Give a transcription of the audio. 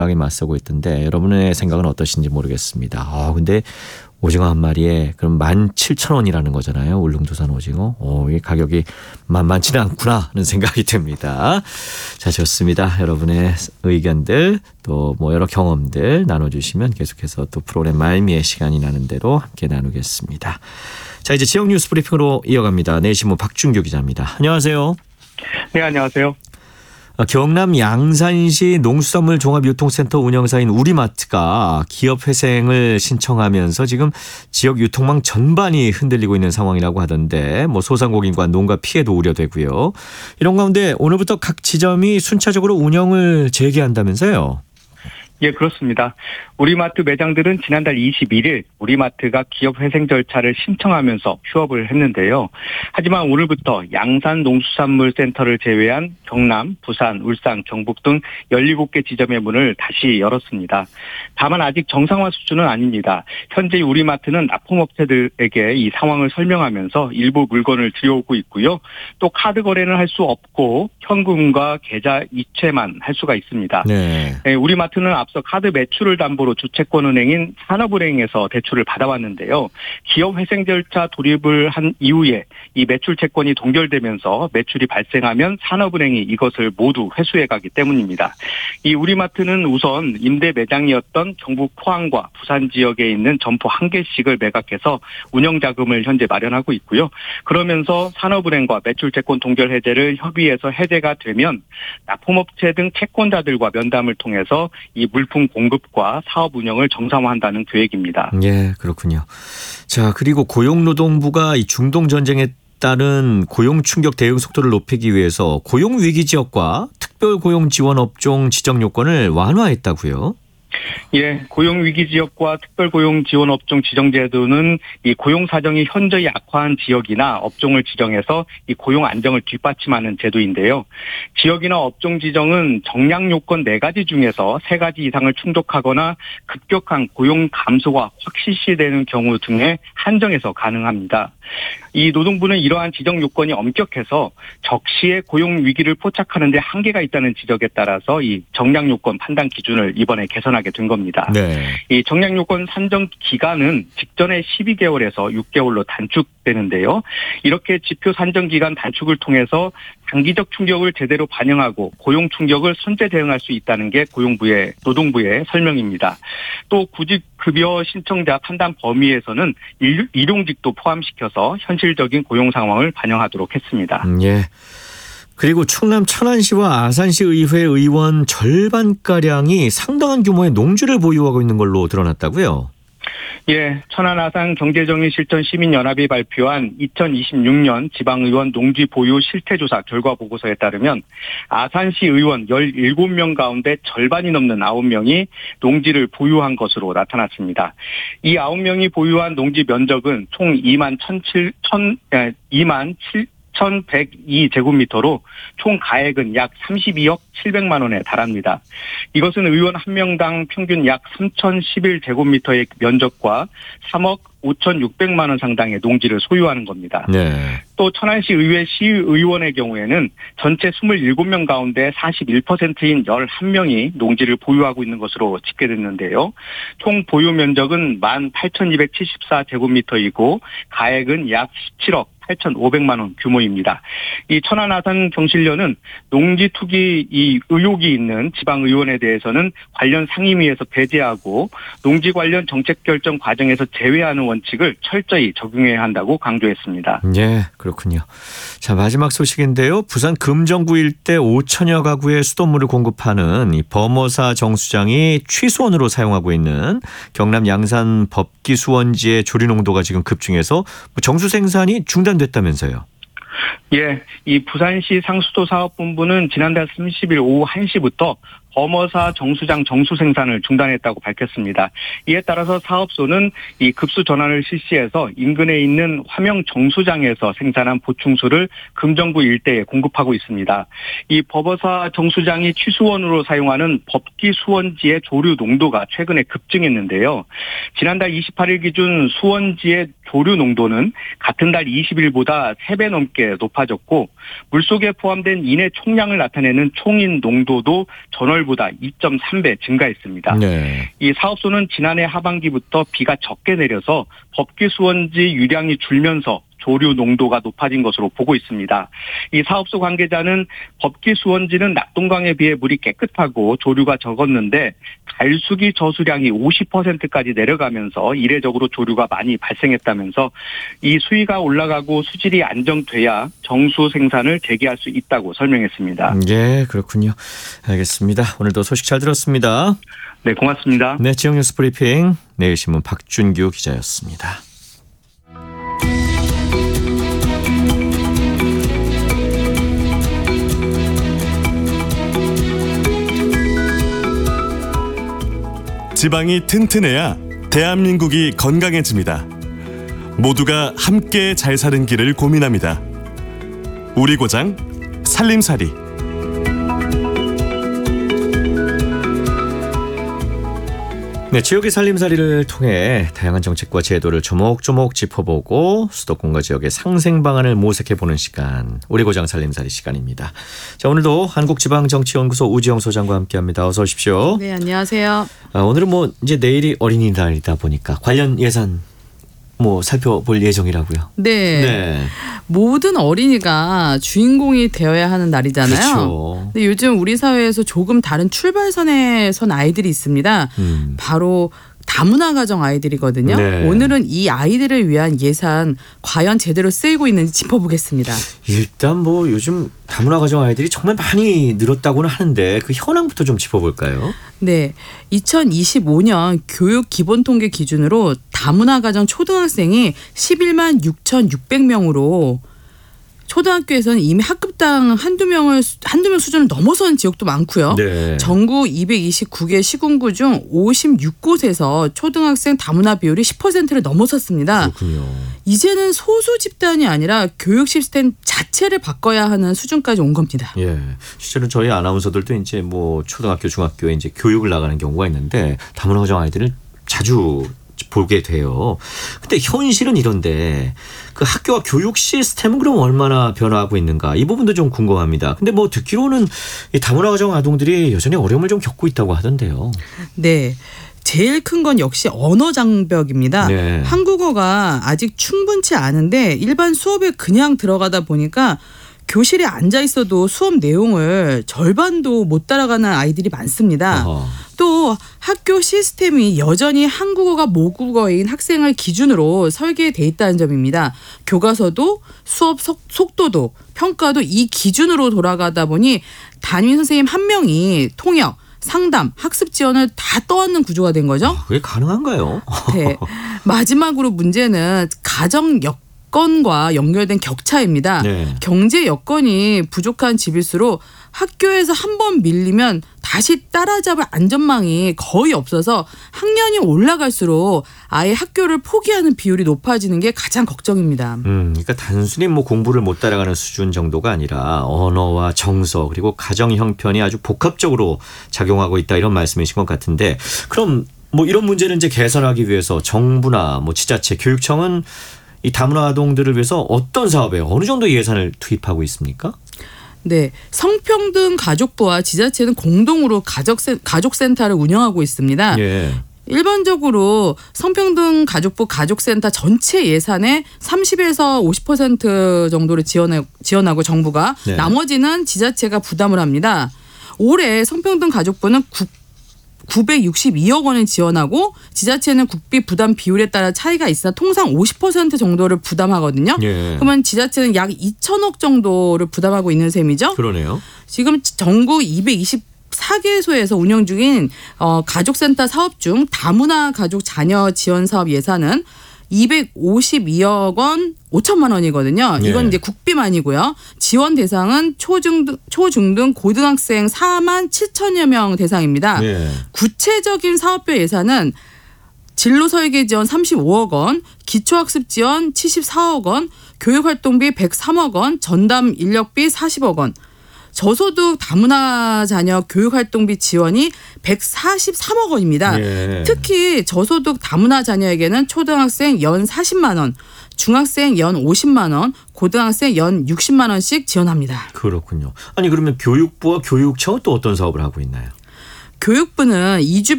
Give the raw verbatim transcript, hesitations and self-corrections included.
하게 맞서고 있던데 여러분의 생각은 어떠신지 모르겠습니다. 아, 근데 오징어 한 마리에 그럼 만 칠천 원이라는 거잖아요. 울릉도산 오징어. 오, 이 가격이 만만치는 않구나 하는 생각이 듭니다. 자, 좋습니다. 여러분의 의견들 또 뭐 여러 경험들 나눠주시면 계속해서 또 프로그램 말미의 시간이 나는 대로 함께 나누겠습니다. 자, 이제 지역 뉴스 브리핑으로 이어갑니다. 내일신문 박준규 기자입니다. 안녕하세요. 네, 안녕하세요. 경남 양산시 농수산물 종합유통센터 운영사인 우리마트가 기업 회생을 신청하면서 지금 지역 유통망 전반이 흔들리고 있는 상황이라고 하던데 뭐 소상공인과 농가 피해도 우려되고요. 이런 가운데 오늘부터 각 지점이 순차적으로 운영을 재개한다면서요? 예, 그렇습니다. 우리마트 매장들은 지난달 이십일 일 우리마트가 기업 회생 절차를 신청하면서 휴업을 했는데요. 하지만 오늘부터 양산 농수산물센터를 제외한 경남, 부산, 울산, 경북 등 열일곱 개 지점의 문을 다시 열었습니다. 다만 아직 정상화 수준은 아닙니다. 현재 우리마트는 납품업체들에게 이 상황을 설명하면서 일부 물건을 들여오고 있고요. 또 카드 거래는 할 수 없고 현금과 계좌 이체만 할 수가 있습니다. 네. 네, 우리마트는 앞서 카드 매출을 담보로 주채권은행인 산업은행에서 대출을 받아왔는데요. 기업 회생 절차 돌입을 한 이후에 이 매출 채권이 동결되면서 매출이 발생하면 산업은행이 이것을 모두 회수해가기 때문입니다. 이 우리마트는 우선 임대 매장이었던 경북 포항과 부산 지역에 있는 점포 한 개씩을 매각해서 운영자금을 현재 마련하고 있고요. 그러면서 산업은행과 매출 채권 동결 해제를 협의해서 해제가 되면 납품업체 등 채권자들과 면담을 통해서 이 물품 공급과 사업 운영을 정상화한다는 계획입니다. 예, 그렇군요. 자, 그리고 고용노동부가 이 중동 전쟁에 따른 고용 충격 대응 속도를 높이기 위해서 고용 위기 지역과 특별 고용 지원 업종 지정 요건을 완화했다고요? 예, 고용위기 지역과 특별고용지원업종 지정제도는 이 고용 사정이 현저히 악화한 지역이나 업종을 지정해서 이 고용 안정을 뒷받침하는 제도인데요. 지역이나 업종 지정은 정량 요건 네 가지 중에서 세 가지 이상을 충족하거나 급격한 고용 감소가 확실시되는 경우 등에 한정해서 가능합니다. 이 노동부는 이러한 지정 요건이 엄격해서 적시에 고용 위기를 포착하는 데 한계가 있다는 지적에 따라서 이 정량 요건 판단 기준을 이번에 개선하게 된 겁니다. 네. 이 정량 요건 산정 기간은 직전에 십이 개월에서 육 개월로 단축되는데요. 이렇게 지표 산정 기간 단축을 통해서 장기적 충격을 제대로 반영하고 고용 충격을 선제 대응할 수 있다는 게 고용부의 노동부의 설명입니다. 또 구직 급여 신청자 판단 범위에서는 일용직도 포함시켜서 현실적인 고용 상황을 반영하도록 했습니다. 음, 예. 그리고 충남 천안시와 아산시 의회 의원 절반가량이 상당한 규모의 농지를 보유하고 있는 걸로 드러났다고요? 예, 천안 아산 경제정의실천 시민연합이 발표한 이천이십육 년 지방의원 농지 보유 실태조사 결과 보고서에 따르면 아산시 의원 열일곱 명 가운데 절반이 넘는 아홉 명이 농지를 보유한 것으로 나타났습니다. 이 아홉 명이 보유한 농지 면적은 총 이만 천백이 제곱미터로 총 가액은 약 삼십이억 칠백만 원에 달합니다. 이것은 의원 한 명당 평균 약 삼천십일 제곱미터의 면적과 삼억 오천육백만 원 상당의 농지를 소유하는 겁니다. 네. 또 천안시 의회 시의원의 경우에는 전체 이십칠 명 가운데 사십일 퍼센트인 열한 명이 농지를 보유하고 있는 것으로 집계됐는데요. 총 보유 면적은 만 팔천이백칠십사 제곱미터이고 가액은 약 십칠억 팔천오백만 원 규모입니다. 이 천안 아산 경실련은 농지 투기 이 의혹이 있는 지방의원에 대해서는 관련 상임위에서 배제하고 농지 관련 정책 결정 과정에서 제외하는 원칙을 철저히 적용해야 한다고 강조했습니다. 네, 그렇군요. 자, 마지막 소식인데요. 부산 금정구 일대 오천여 가구의 수돗물을 공급하는 이 범어사 정수장이 취수원으로 사용하고 있는 경남 양산 법기수원지의 조리 농도가 지금 급증해서 정수 생산이 중단됐다면서요. 예, 이 부산시 상수도 사업본부는 지난달 삼십 일 오후 한 시부터 범어사 정수장 정수 생산을 중단했다고 밝혔습니다. 이에 따라서 사업소는 이 급수 전환을 실시해서 인근에 있는 화명 정수장에서 생산한 보충수를 금정구 일대에 공급하고 있습니다. 이 범어사 정수장이 취수원으로 사용하는 법기수원지의 조류 농도가 최근에 급증했는데요. 지난달 이십팔 일 기준 수원지의 조류 농도는 같은 달 이십 일보다 세 배 넘게 높아졌고 물속에 포함된 인의 총량을 나타내는 총인 농도도 전월 유월보다 이 점 삼 배 증가했습니다. 네. 이 사업소는 지난해 하반기부터 비가 적게 내려서 법규 수원지 유량이 줄면서 조류 농도가 높아진 것으로 보고 있습니다. 이 사업소 관계자는 법기 수원지는 낙동강에 비해 물이 깨끗하고 조류가 적었는데 갈수기 저수량이 오십 퍼센트까지 내려가면서 이례적으로 조류가 많이 발생했다면서 이 수위가 올라가고 수질이 안정돼야 정수 생산을 재개할 수 있다고 설명했습니다. 예, 그렇군요. 알겠습니다. 오늘도 소식 잘 들었습니다. 네, 고맙습니다. 네, 지역 뉴스 브리핑 내일신문 박준규 기자였습니다. 지방이 튼튼해야 대한민국이 건강해집니다. 모두가 함께 잘 사는 길을 고민합니다. 우리 고장 살림살이. 네, 지역의 살림살이를 통해 다양한 정책과 제도를 조목조목 짚어보고 수도권과 지역의 상생 방안을 모색해보는 시간, 우리 고장 살림살이 시간입니다. 자, 오늘도 한국지방정치연구소 우지영 소장과 함께합니다. 어서 오십시오. 네, 안녕하세요. 아, 오늘은 뭐 이제 내일이 어린이날이다 보니까 관련 예산 뭐 살펴볼 예정이라고요. 네. 네. 모든 어린이가 주인공이 되어야 하는 날이잖아요. 그렇죠. 근데 요즘 우리 사회에서 조금 다른 출발선에 선 아이들이 있습니다. 음. 바로 다문화 가정 아이들이거든요. 네. 오늘은 이 아이들을 위한 예산 과연 제대로 쓰이고 있는지 짚어보겠습니다. 일단 뭐 요즘 다문화 가정 아이들이 정말 많이 늘었다고는 하는데 그 현황부터 좀 짚어볼까요? 네, 이천이십오 년 교육 기본 통계 기준으로 다문화 가정 초등학생이 십일만 육천육백 명으로 초등학교에서는 이미 학급당 한두 명을 한두 명 수준을 넘어선 지역도 많고요. 네. 전국 이백이십구 개 시군구 중 오십육 곳에서 초등학생 다문화 비율이 십 퍼센트를 넘어섰습니다. 그렇군요. 이제는 소수 집단이 아니라 교육 시스템 자체를 바꿔야 하는 수준까지 온 겁니다. 예, 실제로 저희 아나운서들도 이제 뭐 초등학교, 중학교에 이제 교육을 나가는 경우가 있는데 다문화 가정 아이들을 자주 보게 돼요. 근데 현실은 이런데 그 학교와 교육 시스템은 그럼 얼마나 변화하고 있는가, 이 부분도 좀 궁금합니다. 근데 뭐 듣기로는 이 다문화 가정 아동들이 여전히 어려움을 좀 겪고 있다고 하던데요. 네. 제일 큰 건 역시 언어 장벽입니다. 네. 한국어가 아직 충분치 않은데 일반 수업에 그냥 들어가다 보니까 교실에 앉아 있어도 수업 내용을 절반도 못 따라가는 아이들이 많습니다. 어허. 또 학교 시스템이 여전히 한국어가 모국어인 학생을 기준으로 설계돼 있다는 점입니다. 교과서도 수업 속, 속도도 평가도 이 기준으로 돌아가다 보니 담임 선생님 한 명이 통역, 상담, 학습 지원을 다 떠안는 구조가 된 거죠. 그게 가능한가요? 네. 마지막으로 문제는 가정 여건과 연결된 격차입니다. 네. 경제 여건이 부족한 집일수록 학교에서 한 번 밀리면 다시 따라잡을 안전망이 거의 없어서 학년이 올라갈수록 아예 학교를 포기하는 비율이 높아지는 게 가장 걱정입니다. 음, 그러니까 단순히 뭐 공부를 못 따라가는 수준 정도가 아니라 언어와 정서 그리고 가정 형편이 아주 복합적으로 작용하고 있다, 이런 말씀이신 것 같은데, 그럼 뭐 이런 문제를 이제 개선하기 위해서 정부나 뭐 지자체, 교육청은 이 다문화 아동들을 위해서 어떤 사업에 어느 정도 예산을 투입하고 있습니까? 네, 성평등 가족부와 지자체는 공동으로 가족센, 가족센터를 운영하고 있습니다. 예. 일반적으로 성평등 가족부 가족센터 전체 예산의 삼십에서 오십 퍼센트 정도를 지원해, 지원하고 정부가 네. 나머지는 지자체가 부담을 합니다. 올해 성평등 가족부는 국 구백육십이억 원을 지원하고 지자체는 국비 부담 비율에 따라 차이가 있어 통상 오십 퍼센트 정도를 부담하거든요. 예. 그러면 지자체는 약 이천억 정도를 부담하고 있는 셈이죠. 그러네요. 지금 전국 이백이십사 개소에서 운영 중인 어, 가족센터 사업 중 다문화 가족 자녀 지원 사업 예산은 이백오십이억 원 오천만 원이거든요. 이건 예. 이제 국비만이고요. 지원 대상은 초중등, 초중등 고등학생 사만 칠천여 명 대상입니다. 예. 구체적인 사업별 예산은 진로 설계 지원 삼십오억 원, 기초학습 지원 칠십사억 원, 교육활동비 백삼억 원, 전담 인력비 사십억 원, 저소득 다문화 자녀 교육활동비 지원이 백사십삼억 원입니다. 예. 특히 저소득 다문화 자녀에게는 초등학생 연 사십만 원, 중학생 연 오십만 원, 고등학생 연 육십만 원씩 지원합니다. 그렇군요. 아니 그러면 교육부와 교육청은 또 어떤 사업을 하고 있나요? 교육부는 이 주